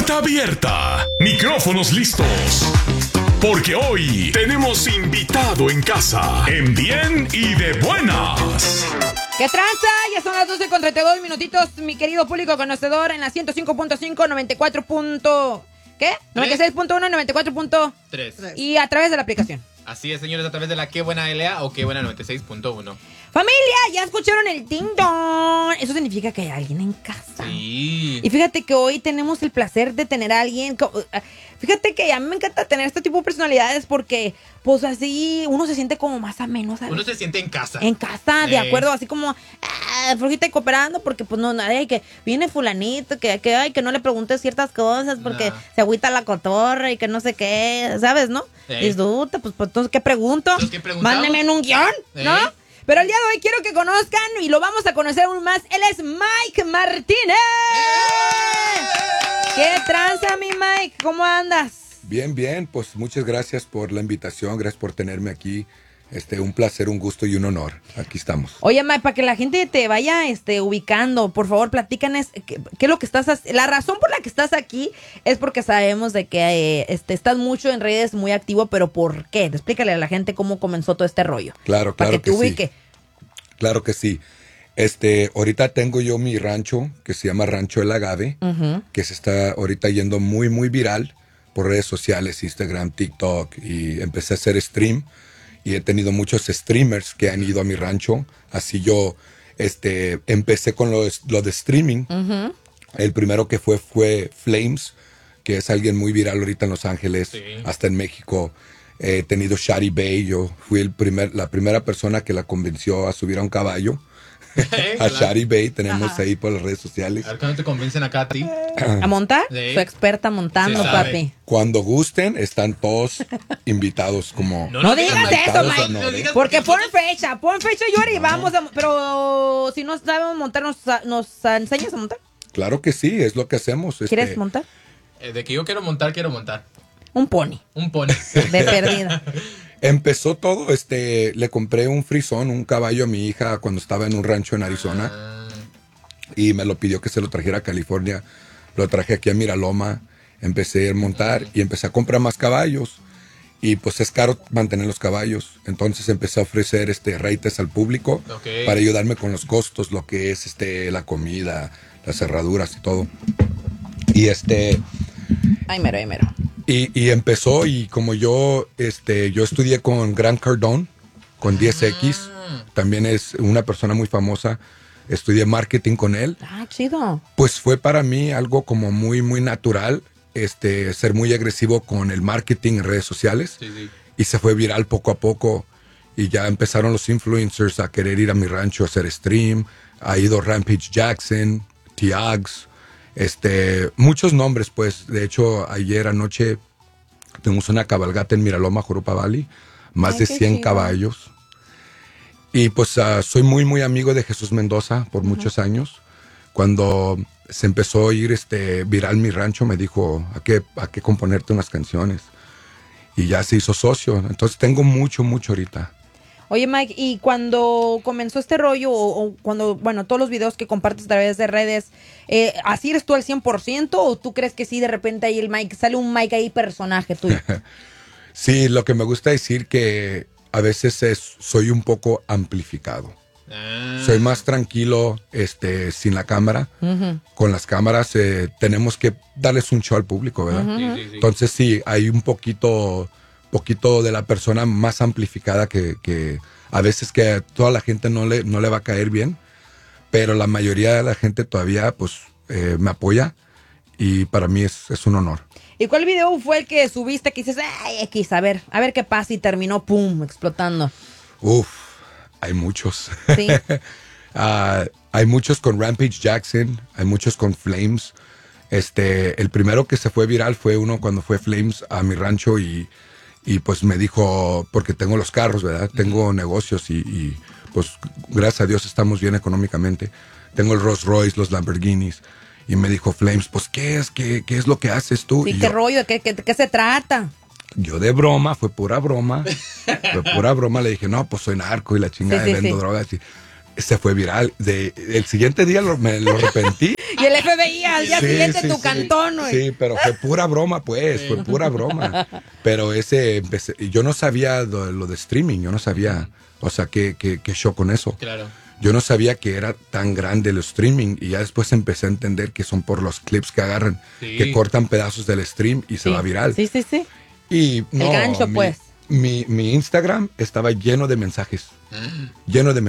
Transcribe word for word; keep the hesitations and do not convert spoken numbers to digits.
Puerta abierta, micrófonos listos. Porque hoy tenemos invitado en casa, en bien y de buenas. ¿Qué tranza? Ya son las doce con treinta y dos minutitos, mi querido público conocedor, en la ciento cinco punto cinco, noventa y cuatro. ¿Qué? noventa y seis punto uno, noventa y cuatro punto tres. Y a través de la aplicación. Así es, señores, a través de la Qué Buena L A o Qué Buena noventa y seis punto uno. Familia, ya escucharon el ding dong. Eso significa que hay alguien en casa. Sí. Y fíjate que hoy tenemos el placer de tener a alguien. Fíjate que a mí me encanta tener este tipo de personalidades porque, pues así, uno se siente como más ameno, ¿sabes? Uno se siente en casa. En casa, de eh. acuerdo, así como ah, flojita y cooperando, porque pues no, ay, que viene fulanito, que, que, ay, que no le preguntes ciertas cosas porque nah. se agüita la cotorra y que no sé qué, ¿sabes, no? Eh. Disfruta, pues, pues entonces, ¿qué pregunto? Mándeme en un guión, eh. ¿no? Pero el día de hoy quiero que conozcan y lo vamos a conocer aún más. Él es Mike Martínez. ¡Eh! ¿Qué tranza, mi Mike? ¿Cómo andas? Bien, bien. Pues muchas gracias por la invitación. Gracias por tenerme aquí. Este, un placer, un gusto y un honor. Aquí estamos. Oye, Mike, para que la gente te vaya este, ubicando, por favor, platícanos qué, qué es lo que estás haciendo. La razón por la que estás aquí es porque sabemos de que eh, este, estás mucho en redes, muy activo, pero ¿por qué? Explícale a la gente cómo comenzó todo este rollo. Claro, claro para que, que te ubique. Sí. Claro que sí. Este, ahorita tengo yo mi rancho que se llama Rancho El Agave, uh-huh. que se está ahorita yendo muy, muy viral por redes sociales, Instagram, TikTok, y empecé a hacer stream. Y he tenido muchos streamers que han ido a mi rancho. Así yo este, empecé con lo, lo de streaming. Uh-huh. El primero que fue fue Flames, que es alguien muy viral ahorita en Los Ángeles, sí. hasta en México. He tenido Shady Bay. Yo fui el primer, la primera persona que la convenció a subir a un caballo. a claro. Shady Bay, tenemos Ajá. ahí por las redes sociales. A ver cuándo te convencen acá a ti. ¿A montar? Sí. Soy experta montando, papi. Cuando gusten, están todos invitados como... No, no, no digas eso, Mike. No, ¿eh? Porque pon fecha, pon fecha y ahora y vamos a... Pero si no sabemos montar, ¿nos, ¿nos enseñas a montar? Claro que sí, es lo que hacemos. ¿Quieres este... montar? Eh, de que yo quiero montar, quiero montar. Un pony. Un pony. De perdida. Empezó todo, este, le compré un frisón, un caballo a mi hija cuando estaba en un rancho en Arizona ah. y me lo pidió que se lo trajera a California. Lo traje aquí a Miraloma, empecé a montar y empecé a comprar más caballos y pues es caro mantener los caballos. Entonces empecé a ofrecer este rates al público okay. para ayudarme con los costos, lo que es este la comida, las cerraduras y todo. Y este... Ay, mero, ay, mero. Y, y empezó y como yo este yo estudié con Grant Cardone, con diez equis, ah. también es una persona muy famosa, estudié marketing con él. Ah, chido. Pues fue para mí algo como muy, muy natural, este ser muy agresivo con el marketing en redes sociales. Sí, sí. Y se fue viral poco a poco y ya empezaron los influencers a querer ir a mi rancho a hacer stream. Ha ido Rampage Jackson, Tiags. Este, muchos nombres, pues. De hecho, ayer anoche tuvimos una cabalgata en Miraloma, Jurupa Valley, más Ay, de cien chido. Caballos. Y pues uh, soy muy, muy amigo de Jesús Mendoza por uh-huh. muchos años. Cuando se empezó a ir este, viral mi rancho, me dijo, ¿a qué, a qué componerte unas canciones? Y ya se hizo socio. Entonces tengo mucho, mucho ahorita. Oye, Mike, ¿y cuando comenzó este rollo o, o cuando, bueno, todos los videos que compartes a través de redes, eh, ¿así eres tú al cien por ciento o tú crees que sí, de repente ahí el Mike, sale un Mike ahí personaje tuyo? Sí, lo que me gusta decir que a veces es, soy un poco amplificado. Ah. Soy más tranquilo este, sin la cámara. Uh-huh. Con las cámaras eh, tenemos que darles un show al público, ¿verdad? Uh-huh. Sí, sí, sí. Entonces sí, hay un poquito... poquito de la persona más amplificada que, que a veces que a toda la gente no le, no le va a caer bien, pero la mayoría de la gente todavía pues eh, me apoya y para mí es, es un honor. ¿Y cuál video fue el que subiste que dices, ay, X, a ver, a ver qué pasa y terminó, pum, explotando? Uf, hay muchos. Sí. uh, hay muchos con Rampage Jackson, hay muchos con Flames. Este, el primero que se fue viral fue uno cuando fue Flames a mi rancho y Y pues me dijo, porque tengo los carros, ¿verdad? Tengo negocios y, y pues gracias a Dios estamos bien económicamente. Tengo el Rolls Royce, los Lamborghinis. Y me dijo Flames, pues ¿qué es? ¿Qué, qué es lo que haces tú? Sí, y ¿qué yo, rollo? ¿Qué, qué, ¿Qué se trata? Yo de broma, fue pura broma. Fue pura broma. Le dije, no, pues soy narco y la chingada, sí, sí, vendo sí. drogas. Y, se fue viral. De, el siguiente día lo, me lo arrepentí. Y el F B I al día Sí, siguiente sí, tu sí. cantón, güey. Sí, pero fue pura broma, pues, fue pura broma. Pero ese, empecé, yo no sabía lo, lo de streaming, yo no sabía, o sea, qué, qué, qué show con eso. Claro. Yo no sabía que era tan grande el streaming y ya después empecé a entender que son por los clips que agarran, Sí. que cortan pedazos del stream y se Sí. va viral. Sí, sí, sí. Y no, gancho, mi, pues. Mi, mi Instagram estaba lleno de mensajes, lleno de mensajes.